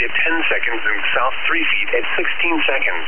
at 10 seconds and south 3 feet at 16 seconds.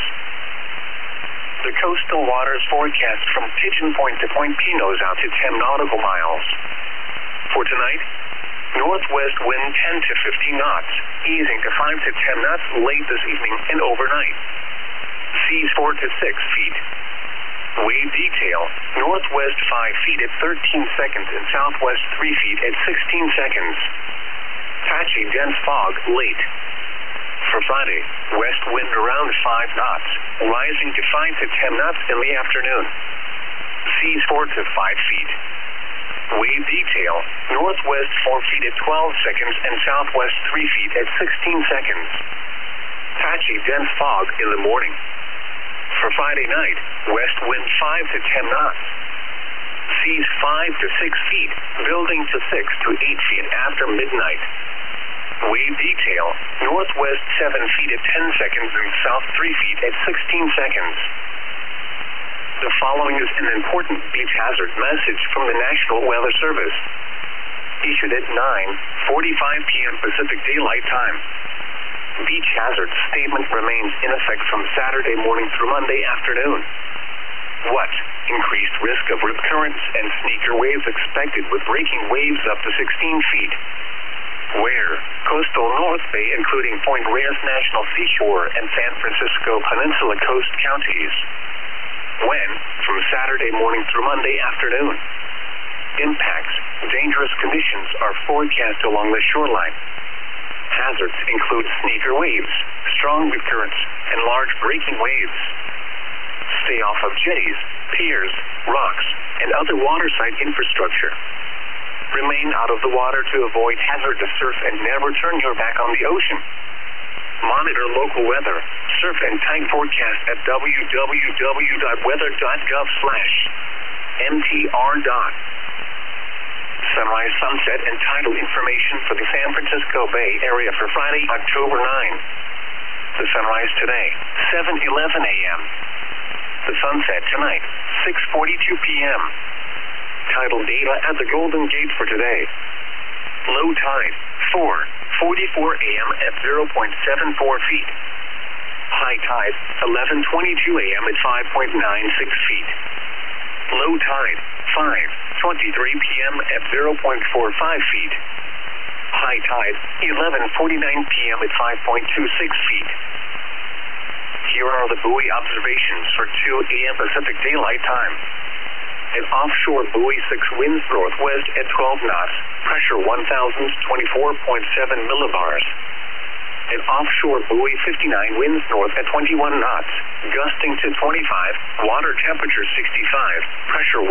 The coastal waters forecast from Pigeon Point to Point Pinos out to 10 nautical miles. For tonight, northwest wind 10 to 15 knots, easing to 5 to 10 knots late this evening and overnight. Seas 4 to 6 feet. Wave detail, northwest 5 feet at 13 seconds and southwest 3 feet at 16 seconds. Patchy dense fog late. For Friday, west wind around 5 knots, rising to 5 to 10 knots in the afternoon. Seas 4 to 5 feet. Wave detail, northwest 4 feet at 12 seconds and southwest 3 feet at 16 seconds. Patchy dense fog in the morning. For Friday night, west wind 5 to 10 knots. Seas 5 to 6 feet, building to 6 to 8 feet after midnight. Wave detail, northwest 7 feet at 10 seconds and south 3 feet at 16 seconds. The following is an important beach hazard message from the National Weather Service. Issued at 9:45 p.m. Pacific Daylight Time. Beach hazard statement remains in effect from Saturday morning through Monday afternoon. What? Increased risk of rip currents and sneaker waves expected with breaking waves up to 16 feet. Where? Coastal North Bay including Point Reyes National Seashore and San Francisco Peninsula Coast counties. When? From Saturday morning through Monday afternoon. Impacts. Dangerous conditions are forecast along the shoreline. Hazards include sneaker waves, strong rip currents, and large breaking waves. Stay off of jetties, piers, rocks, and other waterside infrastructure. Remain out of the water to avoid hazardous surf and never turn your back on the ocean. Monitor local weather, surf and tide forecast at www.weather.gov/mtr. Sunrise, sunset, and tidal information for the San Francisco Bay Area for Friday, October 9. The sunrise today, 7:11 a.m. The sunset tonight, 6:42 p.m. Tidal data at the Golden Gate for today. Low tide, 4:44 a.m. at 0.74 feet. High tide, 11:22 a.m. at 5.96 feet. Low tide, 5:23 p.m. at 0.45 feet. High tide, 11:49 p.m. at 5.26 feet. Here are the buoy observations for 2 a.m. Pacific Daylight Time. An offshore buoy 6 winds northwest at 12 knots, pressure 1,024.7 millibars. An offshore buoy 59 winds north at 21 knots, gusting to 25, water temperature 65, pressure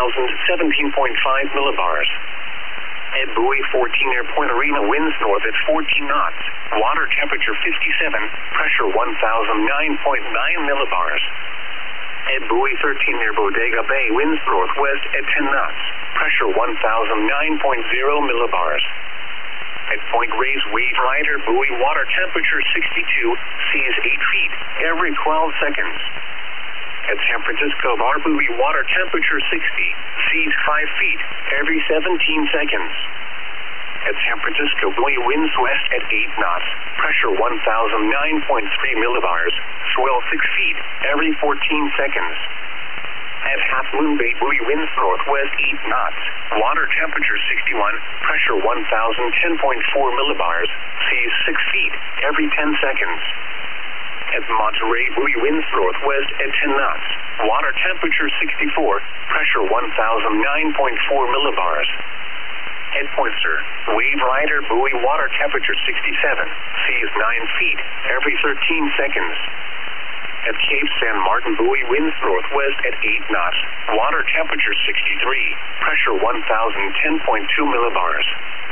1,017.5 millibars. At buoy 14 near Point Arena winds north at 14 knots, water temperature 57, pressure 1,009.9 millibars. At buoy 13 near Bodega Bay winds northwest at 10 knots, pressure 1,009.0 millibars. At Point Reyes Wave Rider buoy water temperature 62, seas 8 feet every 12 seconds. At San Francisco Bar buoy water temperature 60, seas 5 feet every 17 seconds. At San Francisco buoy winds west at 8 knots, pressure 1,009.3 millibars, swell 6 feet every 14 seconds. At Half Moon Bay buoy winds northwest 8 knots, water temperature 61, pressure 1,010.4 millibars, seas 6 feet every 10 seconds. At Monterey buoy winds northwest at 10 knots, water temperature 64, pressure 1,009.4 millibars. At Poinsett, Wave Rider buoy water temperature 67, seas 9 feet every 13 seconds. At Cape San Martin buoy winds northwest at 8 knots, water temperature 63, pressure 1,010.2 millibars.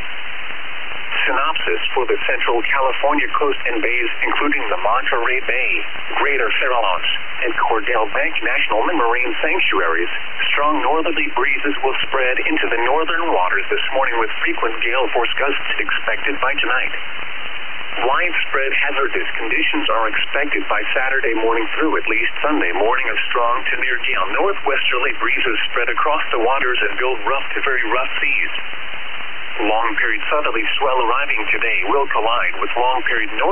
Synopsis for the Central California coast and bays, including the Monterey Bay, Greater Farallones, and Cordell Bank National Marine Sanctuaries. Strong northerly breezes will spread into the northern waters this morning with frequent gale force gusts expected by tonight. Widespread hazardous conditions are expected by Saturday morning through at least Sunday morning. Of strong to near gale northwesterly breezes spread across the waters and build rough to very rough seas. Long-period southerly swell arriving today will collide with long-period north